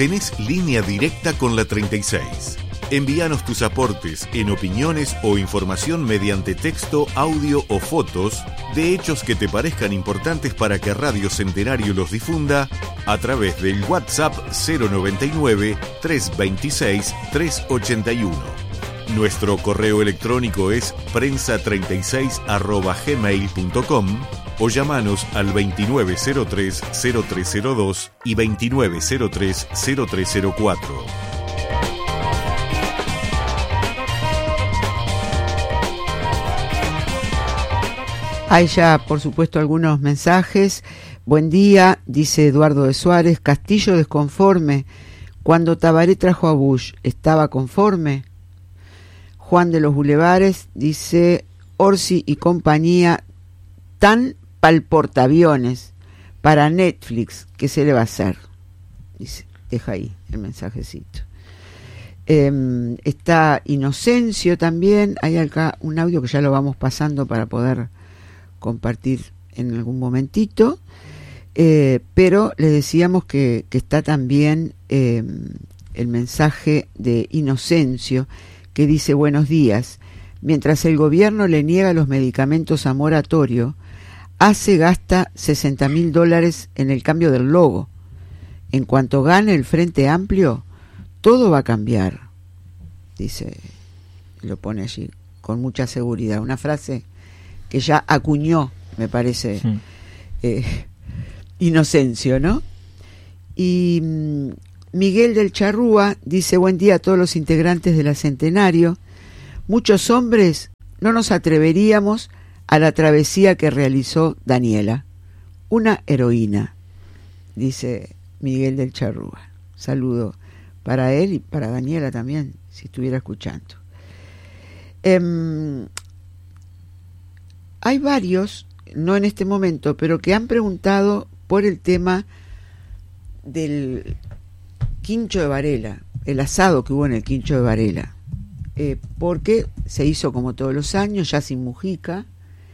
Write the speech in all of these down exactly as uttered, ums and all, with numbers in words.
tenés línea directa con la treinta y seis. Envíanos tus aportes en opiniones o información mediante texto, audio o fotos de hechos que te parezcan importantes para que Radio Centenario los difunda a través del WhatsApp cero noventa y nueve, trescientos veintiséis, trescientos ochenta y uno. Nuestro correo electrónico es prensa treinta y seis arroba gmail punto com o llamanos al veintinueve cero tres, cero tres cero dos y veintinueve cero tres, cero tres cero cuatro. Hay ya, por supuesto, algunos mensajes. Buen día, dice Eduardo de Suárez. Castillo desconforme. Cuando Tabaré trajo a Bush, ¿estaba conforme? Juan de los Bulevares dice: Orsi y compañía tan pal portaaviones para Netflix, ¿qué se le va a hacer? Dice, deja ahí el mensajecito. Eh, está Inocencio también. Hay acá un audio que ya lo vamos pasando para poder compartir en algún momentito, eh, pero les decíamos que, que está también eh, el mensaje de Inocencio que dice: buenos días, mientras el gobierno le niega los medicamentos a moratorio, hace gasta sesenta mil dólares en el cambio del logo. En cuanto gane el Frente Amplio, todo va a cambiar, dice, lo pone allí con mucha seguridad, una frase que ya acuñó, me parece, sí. eh, Inocencio, ¿no? Y mm, Miguel del Charrúa dice: buen día a todos los integrantes de la Centenario. Muchos hombres no nos atreveríamos a la travesía que realizó Daniela. Una heroína, dice Miguel del Charrúa. Saludo para él y para Daniela también, si estuviera escuchando. Eh, Hay varios, no en este momento, pero que han preguntado por el tema del Quincho de Varela, el asado que hubo en el Quincho de Varela, eh, porque se hizo como todos los años, ya sin Mujica.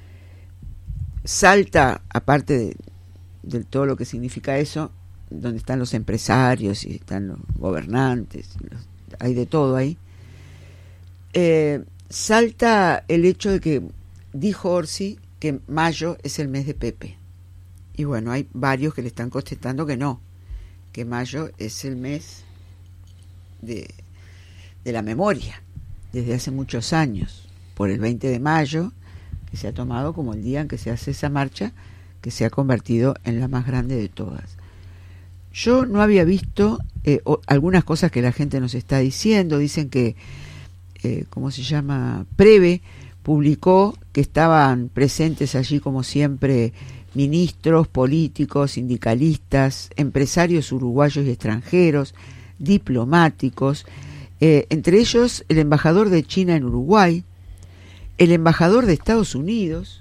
Salta, aparte de, de todo lo que significa eso, donde están los empresarios y están los gobernantes, los, hay de todo ahí, eh, salta el hecho de que dijo Orsi que mayo es el mes de Pepe. Y bueno, hay varios que le están contestando que no, que mayo es el mes de, de la memoria, desde hace muchos años, por el veinte de mayo, que se ha tomado como el día en que se hace esa marcha, que se ha convertido en la más grande de todas. Yo no había visto eh, o, algunas cosas que la gente nos está diciendo. Dicen que, eh, ¿cómo se llama? Preve publicó que estaban presentes allí, como siempre, ministros, políticos, sindicalistas, empresarios uruguayos y extranjeros, diplomáticos, eh, entre ellos el embajador de China en Uruguay, el embajador de Estados Unidos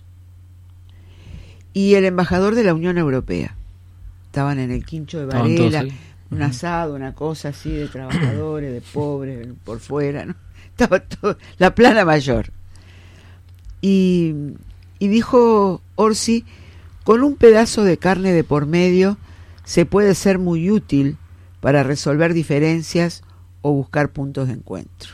y el embajador de la Unión Europea. Estaban en el Quincho de Varela, un asado, una cosa así de trabajadores, de pobres, por fuera, ¿no? Estaba todo, la plana mayor. Y, y dijo Orsi: con un pedazo de carne de por medio se puede ser muy útil para resolver diferencias o buscar puntos de encuentro.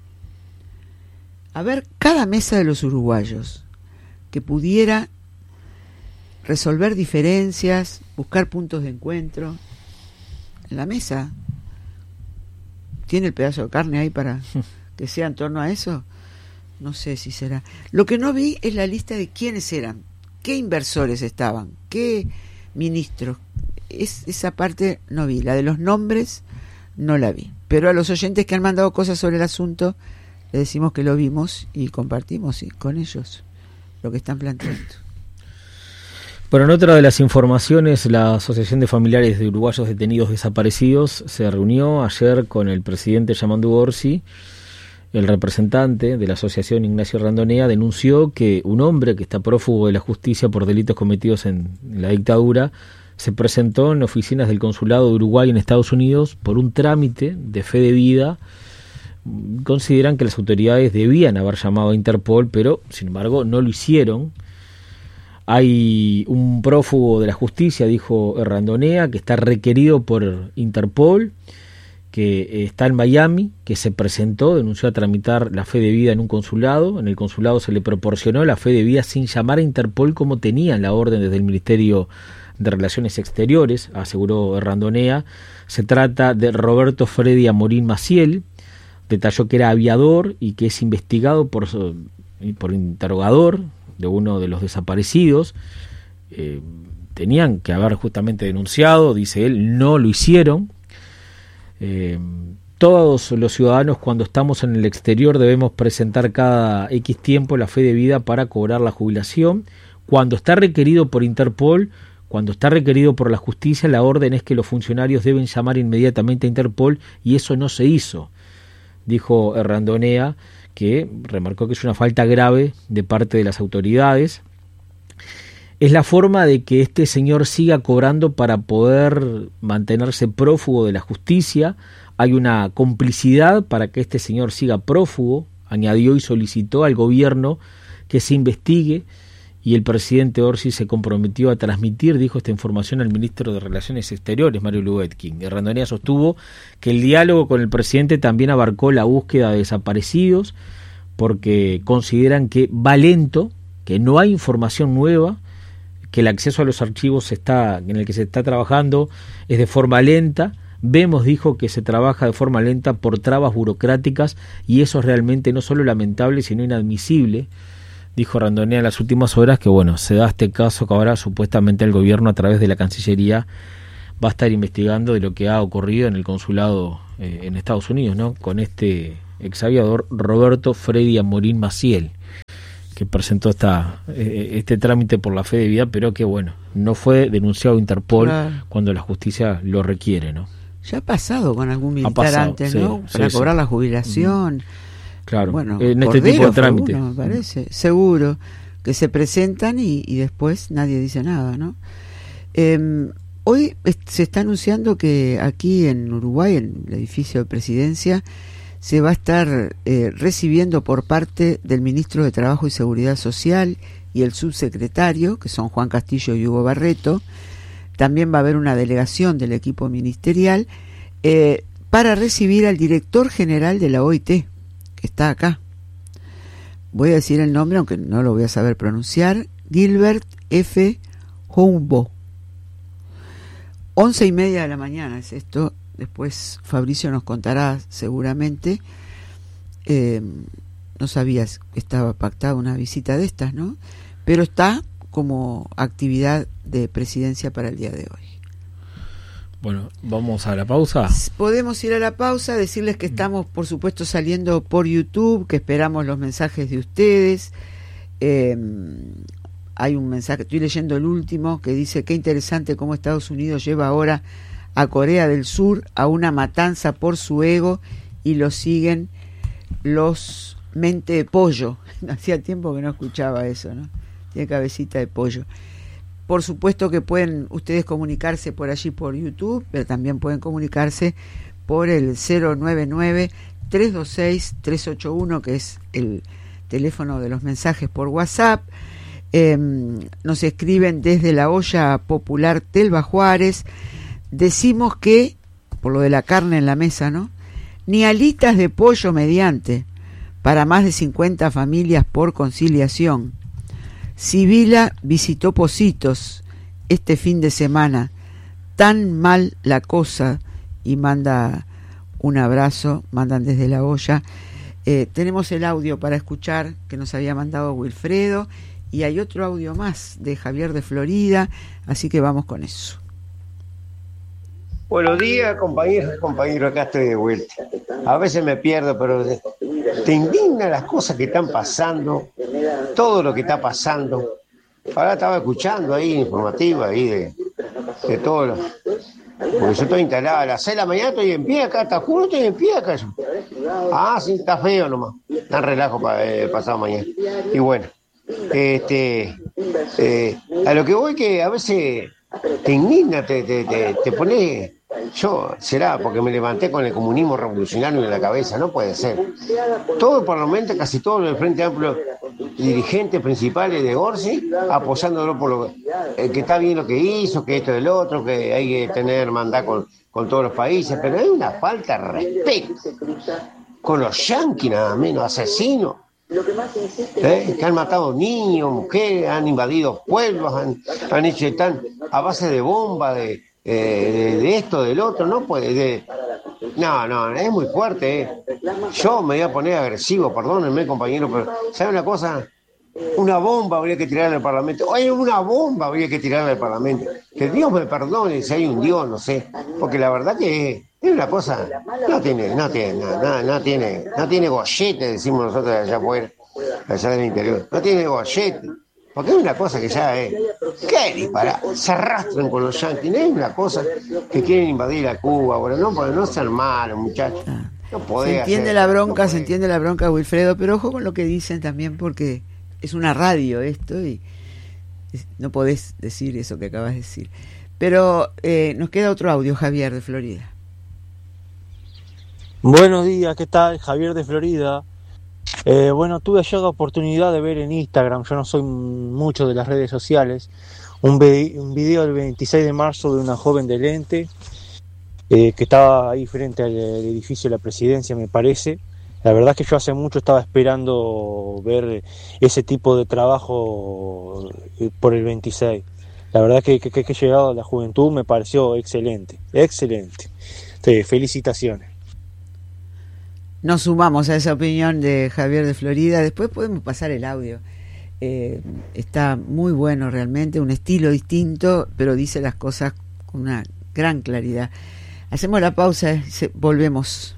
A ver, cada mesa de los uruguayos que pudiera resolver diferencias, buscar puntos de encuentro, en la mesa, ¿tiene el pedazo de carne ahí para que sea en torno a eso? No sé si será. Lo que no vi es la lista de quiénes eran, qué inversores estaban, qué ministros. Es, esa parte no vi, la de los nombres no la vi. Pero a los oyentes que han mandado cosas sobre el asunto, les decimos que lo vimos y compartimos ¿sí? con ellos lo que están planteando. Bueno, en otra de las informaciones, la Asociación de Familiares de Uruguayos Detenidos Desaparecidos se reunió ayer con el presidente Yamandu Orsi. El representante de la asociación, Ignacio Randonea, denunció que un hombre que está prófugo de la justicia por delitos cometidos en, en la dictadura se presentó en oficinas del Consulado de Uruguay en Estados Unidos por un trámite de fe de vida. Consideran que las autoridades debían haber llamado a Interpol, pero sin embargo no lo hicieron. Hay un prófugo de la justicia, dijo Randonea, que está requerido por Interpol que eh, está en Miami, que se presentó, denunció a tramitar la fe de vida en un consulado. En el consulado se le proporcionó la fe de vida sin llamar a Interpol como tenían la orden desde el Ministerio de Relaciones Exteriores, aseguró Randonea. Se trata de Roberto Freddy Amorín Maciel. Detalló que era aviador y que es investigado por, por interrogador de uno de los desaparecidos. Eh, tenían que haber justamente denunciado, dice él, no lo hicieron. Eh, todos los ciudadanos cuando estamos en el exterior debemos presentar cada X tiempo la fe de vida para cobrar la jubilación. Cuando está requerido por Interpol, cuando está requerido por la justicia, la orden es que los funcionarios deben llamar inmediatamente a Interpol y eso no se hizo, dijo Randonea, que remarcó que es una falta grave de parte de las autoridades. Es la forma de que este señor siga cobrando para poder mantenerse prófugo de la justicia. Hay una complicidad para que este señor siga prófugo, añadió, y solicitó al gobierno que se investigue, y el presidente Orsi se comprometió a transmitir, dijo, esta información al ministro de Relaciones Exteriores, Mario Lubetkin. Randonea sostuvo que el diálogo con el presidente también abarcó la búsqueda de desaparecidos, porque consideran que va lento, que no hay información nueva, que el acceso a los archivos está, en el que se está trabajando es de forma lenta. Vemos, dijo, que se trabaja de forma lenta por trabas burocráticas y eso es realmente no solo lamentable, sino inadmisible, dijo Randonea en las últimas horas, que bueno, se da este caso que ahora supuestamente el gobierno a través de la Cancillería va a estar investigando de lo que ha ocurrido en el consulado eh, en Estados Unidos, ¿no? Con este exaviador Roberto Freddy Amorín Maciel, que presentó esta, eh, este trámite por la fe de vida, pero que bueno, no fue denunciado a Interpol, claro, cuando la justicia lo requiere, ¿no? Ya ha pasado con algún militar pasado, antes, ¿no? Sí, Para sí, cobrar sí. la jubilación. Claro, bueno, en este tipo de trámite. Uno, me parece, seguro, que se presentan y, y después nadie dice nada, ¿no? Eh, hoy se está anunciando que aquí en Uruguay, en el edificio de Presidencia, se va a estar eh, recibiendo por parte del ministro de Trabajo y Seguridad Social y el subsecretario, que son Juan Castillo y Hugo Barreto. También va a haber una delegación del equipo ministerial eh, para recibir al director general de la O I T, que está acá. Voy a decir el nombre, aunque no lo voy a saber pronunciar. Gilbert F. Houmbo. Once y media de la mañana es esto. Después Fabricio nos contará seguramente. Eh, no sabías que estaba pactada una visita de estas, ¿no? Pero está como actividad de presidencia para el día de hoy. Bueno, ¿vamos a la pausa? Podemos ir a la pausa, decirles que estamos, por supuesto, saliendo por YouTube, que esperamos los mensajes de ustedes. Eh, hay un mensaje, estoy leyendo el último, que dice: qué interesante cómo Estados Unidos lleva ahora a Corea del Sur a una matanza por su ego y lo siguen los mente de pollo. Hacía tiempo que no escuchaba eso, ¿no? Tiene cabecita de pollo. Por supuesto que pueden ustedes comunicarse por allí por YouTube, pero también pueden comunicarse por el cero nueve nueve, tres dos seis, tres ocho uno, que es el teléfono de los mensajes por WhatsApp. Eh, nos escriben desde la olla popular Telva Juárez. Decimos que, por lo de la carne en la mesa, ¿no? Ni alitas de pollo mediante, para más de cincuenta familias por conciliación. Sibila visitó Positos este fin de semana. Tan mal la cosa, y manda un abrazo, mandan desde la olla. Eh, tenemos el audio para escuchar que nos había mandado Wilfredo, y hay otro audio más de Javier de Florida, así que vamos con eso. Buenos días, compañeros y compañeros, acá estoy de vuelta. A veces me pierdo, pero te indignan las cosas que están pasando, todo lo que está pasando. Ahora estaba escuchando ahí, informativa, ahí de, de todo lo... Porque yo estoy instalado a las seis de la mañana, estoy en pie acá, te juro, estoy en pie acá. Ah, sí, está feo nomás, tan relajo para eh, pasado mañana. Y bueno, este, eh, a lo que voy que a veces te indigna, te, te, te, te pones... Yo, será porque me levanté con el comunismo revolucionario en la cabeza, no puede ser. Todo el Parlamento, casi todo el Frente Amplio, dirigentes principales de Orsi apoyándolo por lo eh, que está bien lo que hizo, que esto y el otro, que hay que tener hermandad con, con todos los países, pero hay una falta de respeto con los yanquis, nada menos, asesinos. ¿Eh? Que han matado niños, mujeres, han invadido pueblos, han, han hecho están a base de bomba, de, eh, de, de esto, del otro, no puede, de, no, no, es muy fuerte. Eh. Yo me voy a poner agresivo, perdónenme compañero, pero ¿sabe una cosa? Una bomba habría que tirarle al Parlamento. Oye, una bomba habría que tirarle al Parlamento. Que Dios me perdone si hay un Dios, no sé, porque la verdad que es una cosa, no tiene, no tiene, no, no, no tiene, no tiene gollete, decimos nosotros allá afuera, allá del interior, no tiene gollete, porque es una cosa que ya es, ¿qué disparar? Se arrastran con los yanquis, es una cosa que quieren invadir a Cuba, bueno, no, no sean malos, muchachos. No podés se entiende hacer, la bronca, no se entiende la bronca, Wilfredo, pero ojo con lo que dicen también, porque es una radio esto y no podés decir eso que acabas de decir. Pero eh, nos queda otro audio, Javier de Florida. Buenos días, ¿qué tal? Javier de Florida. Eh, bueno, tuve ayer la oportunidad de ver en Instagram, yo no soy mucho de las redes sociales, un, ve- un video del veintiséis de marzo de una joven de lente eh, que estaba ahí frente al, al edificio de la presidencia, me parece. La verdad es que yo hace mucho estaba esperando ver ese tipo de trabajo por el veintiséis. La verdad que que, que he llegado a la juventud me pareció excelente, excelente. Sí, felicitaciones. Nos sumamos a esa opinión de Javier de Florida. Después podemos pasar el audio. Eh, está muy bueno realmente, un estilo distinto, pero dice las cosas con una gran claridad. Hacemos la pausa y se, volvemos.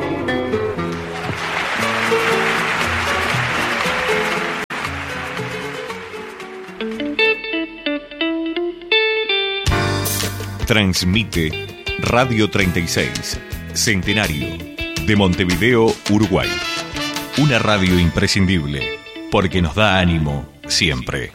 Transmite Radio treinta y seis, Centenario, de Montevideo, Uruguay. Una radio imprescindible, porque nos da ánimo siempre.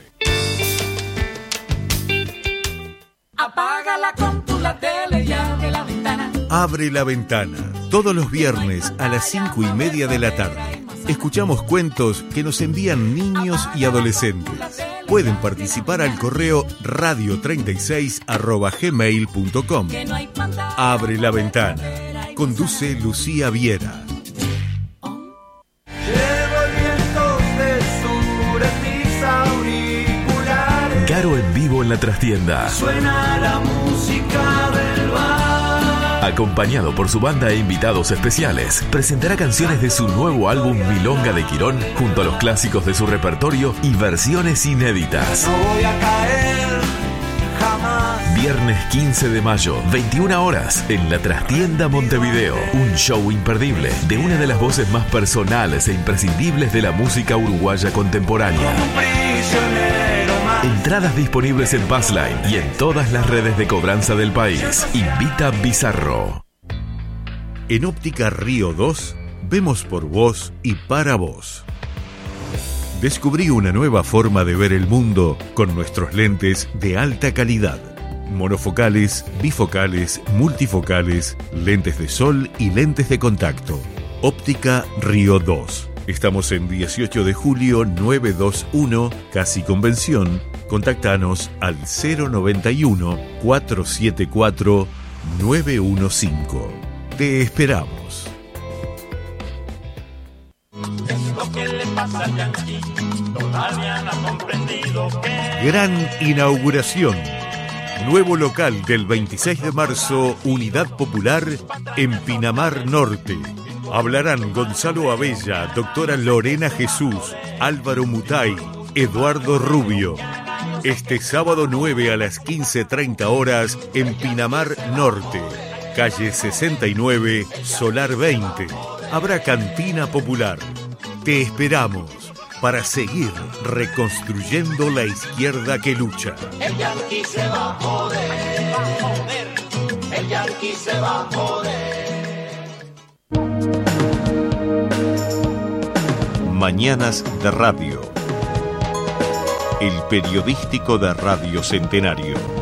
Apágala con tu la tele y abre la ventana. Abre la ventana, todos los viernes a las cinco y media de la tarde. Escuchamos cuentos que nos envían niños y adolescentes. Pueden participar al correo radio treinta y seis arroba gmail punto com. Abre la ventana. Conduce Lucía Viera. Caro en vivo en la trastienda. Suena la música del bar. Acompañado por su banda e invitados especiales, presentará canciones de su nuevo álbum Milonga de Quirón, junto a los clásicos de su repertorio y versiones inéditas. No voy a caer jamás. Viernes quince de mayo, veintiuna horas, en la Trastienda Montevideo. Un show imperdible de una de las voces más personales e imprescindibles de la música uruguaya contemporánea. Un prisionero más. Entradas disponibles en Passline y en todas las redes de cobranza del país. Invita Bizarro. En Óptica Río dos, vemos por vos y para vos. Descubrí una nueva forma de ver el mundo con nuestros lentes de alta calidad. Monofocales, bifocales, multifocales, lentes de sol y lentes de contacto. Óptica Río dos. Estamos en dieciocho de julio novecientos veintiuno, Casi Convención. Contactanos al cero noventa y uno, cuatrocientos setenta y cuatro, novecientos quince. Te esperamos. Lo que le pasa al yanqui, todavía no ha comprendido que... Gran inauguración. Nuevo local del veintiséis de marzo, Unidad Popular, en Pinamar Norte. Hablarán Gonzalo Abella, doctora Lorena Jesús, Álvaro Mutay, Eduardo Rubio. Este sábado nueve a las quince treinta horas en Pinamar Norte, calle sesenta y nueve, Solar veinte. Habrá cantina popular. Te esperamos para seguir reconstruyendo la izquierda que lucha. El yanqui se va a joder, va a joder. El yanqui se va a joder. Mañanas de Radio. El periodístico de Radio Centenario.